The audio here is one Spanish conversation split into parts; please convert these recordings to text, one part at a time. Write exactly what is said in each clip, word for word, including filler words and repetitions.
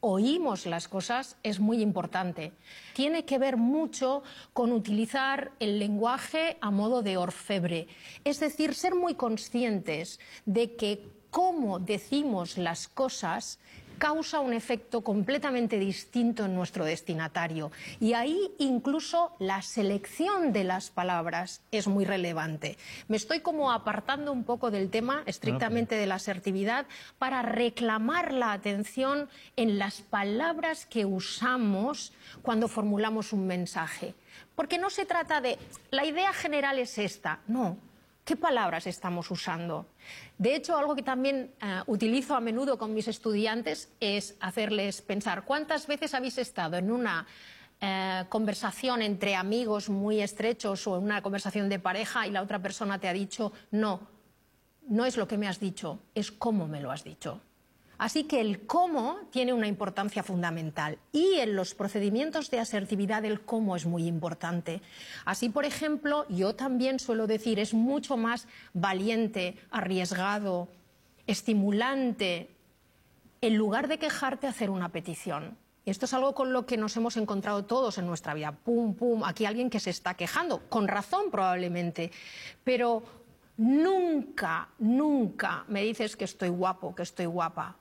oímos las cosas es muy importante. Tiene que ver mucho con utilizar el lenguaje a modo de orfebre, es decir, ser muy conscientes de que cómo decimos las cosas causa un efecto completamente distinto en nuestro destinatario. Y ahí incluso la selección de las palabras es muy relevante. Me estoy como apartando un poco del tema estrictamente de la asertividad para reclamar la atención en las palabras que usamos cuando formulamos un mensaje. Porque no se trata de la idea general es esta, no. ¿Qué palabras estamos usando? De hecho, algo que también uh, utilizo a menudo con mis estudiantes es hacerles pensar cuántas veces habéis estado en una uh, conversación entre amigos muy estrechos o en una conversación de pareja y la otra persona te ha dicho no, no es lo que me has dicho, es cómo me lo has dicho. Así que el cómo tiene una importancia fundamental y en los procedimientos de asertividad el cómo es muy importante. Así, por ejemplo, yo también suelo decir, es mucho más valiente, arriesgado, estimulante, en lugar de quejarte, hacer una petición. Esto es algo con lo que nos hemos encontrado todos en nuestra vida. Pum, pum, aquí alguien que se está quejando, con razón probablemente, pero nunca, nunca me dices que estoy guapo, que estoy guapa.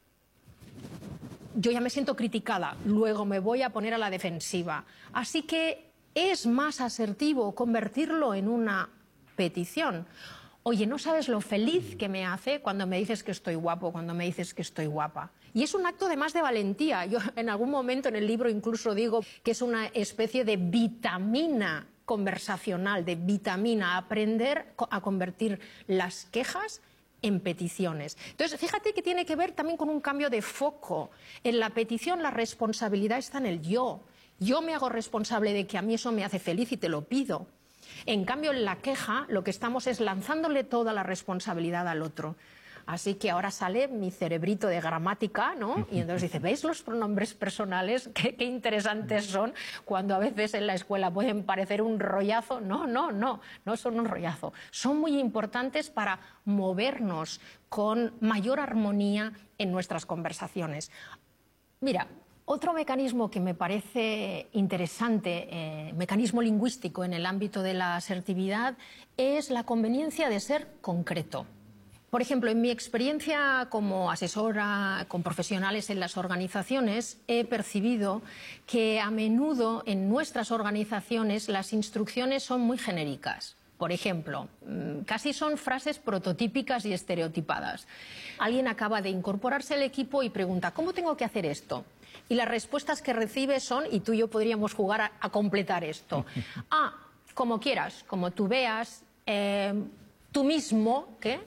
Yo ya me siento criticada, luego me voy a poner a la defensiva. Así que es más asertivo convertirlo en una petición. Oye, no sabes lo feliz que me hace cuando me dices que estoy guapo, cuando me dices que estoy guapa. Y es un acto además de valentía. Yo en algún momento en el libro incluso digo que es una especie de vitamina conversacional, de vitamina, aprender a convertir las quejas en peticiones. Entonces, fíjate que tiene que ver también con un cambio de foco. En la petición la responsabilidad está en el yo. Yo me hago responsable de que a mí eso me hace feliz y te lo pido. En cambio, en la queja lo que estamos es lanzándole toda la responsabilidad al otro. Así que ahora sale mi cerebrito de gramática, ¿no? Y entonces dice, ¿veis los pronombres personales? Qué, qué interesantes son, cuando a veces en la escuela pueden parecer un rollazo. No, no, no, no son un rollazo. Son muy importantes para movernos con mayor armonía en nuestras conversaciones. Mira, otro mecanismo que me parece interesante, eh, mecanismo lingüístico en el ámbito de la asertividad, es la conveniencia de ser concreto. Por ejemplo, en mi experiencia como asesora con profesionales en las organizaciones, he percibido que a menudo en nuestras organizaciones las instrucciones son muy genéricas. Por ejemplo, casi son frases prototípicas y estereotipadas. Alguien acaba de incorporarse al equipo y pregunta, ¿cómo tengo que hacer esto? Y las respuestas que recibe son, y tú y yo podríamos jugar a, a completar esto. Ah, como quieras, como tú veas, eh, tú mismo, ¿qué?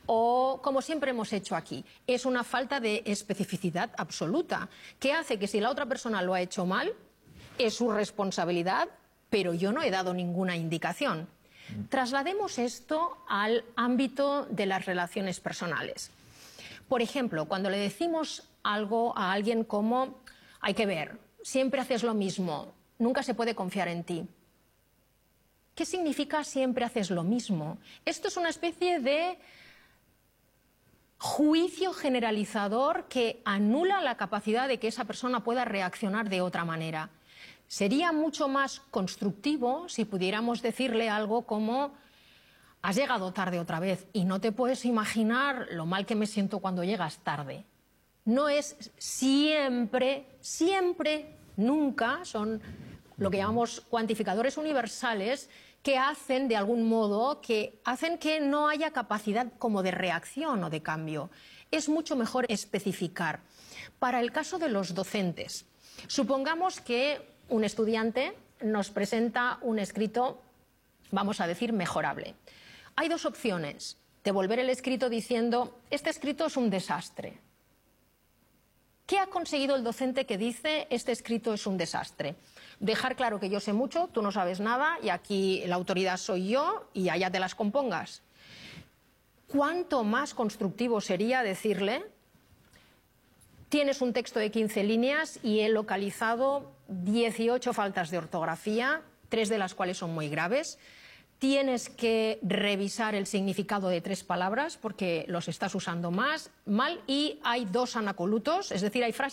O como siempre hemos hecho aquí. Es una falta de especificidad absoluta, que hace que si la otra persona lo ha hecho mal, es su responsabilidad, pero yo no he dado ninguna indicación. Traslademos esto al ámbito de las relaciones personales. Por ejemplo, cuando le decimos algo a alguien como, hay que ver, siempre haces lo mismo, nunca se puede confiar en ti. ¿Qué significa siempre haces lo mismo? Esto es una especie de juicio generalizador que anula la capacidad de que esa persona pueda reaccionar de otra manera. Sería mucho más constructivo si pudiéramos decirle algo como, has llegado tarde otra vez y no te puedes imaginar lo mal que me siento cuando llegas tarde. No es siempre, siempre, nunca, son lo que llamamos cuantificadores universales que hacen de algún modo, que hacen que no haya capacidad como de reacción o de cambio. Es mucho mejor especificar. Para el caso de los docentes, supongamos que un estudiante nos presenta un escrito, vamos a decir, mejorable. Hay dos opciones: devolver el escrito diciendo, este escrito es un desastre. ¿Qué ha conseguido el docente que dice, este escrito es un desastre? Dejar claro que yo sé mucho, tú no sabes nada y aquí la autoridad soy yo y allá te las compongas. ¿Cuánto más constructivo sería decirle, tienes un texto de quince líneas y he localizado dieciocho faltas de ortografía, tres de las cuales son muy graves? Tienes que revisar el significado de tres palabras porque los estás usando más, mal, y hay dos anacolutos, es decir, hay frases